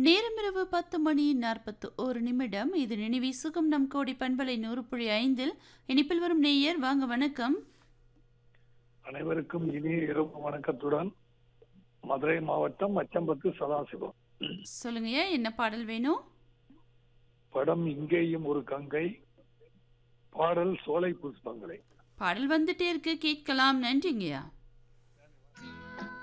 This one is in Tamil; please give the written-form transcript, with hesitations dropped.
நேரம் இரவு 10:41. இது நினைவி சுகம் நம் கோடி பண்பலை 100.5. இனிப்பில் வரும் நேயர் வாங்க வணக்கம். அனைவருக்கும் இனிய இரவு வணக்கத்துடன் மதுரை மாவட்டம் அச்சம்பத்து சதாசிவம். சொல்லுங்கய்யா, என்ன பாடல் வேணும்? படம் இங்கேயும் ஒரு கங்கை, பாடல் சோலை புஷ்பங்களை. பாடல் வந்துட்டே இருக்கு, கேட்கலாம். நன்றிங்கய்யா.